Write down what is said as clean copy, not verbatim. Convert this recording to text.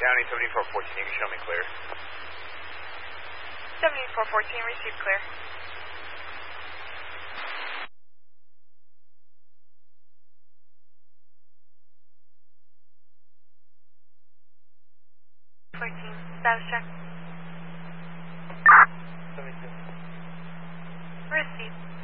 Downey 7414, you can show me clear. 7414, received clear. Status check. 72. Received.